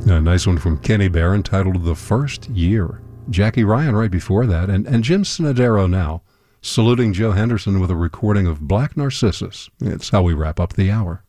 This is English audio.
A nice one from Kenny Bear entitled The First Year. Jackie Ryan right before that, and Jim Snodero now, saluting Joe Henderson with a recording of Black Narcissus. It's how we wrap up the hour.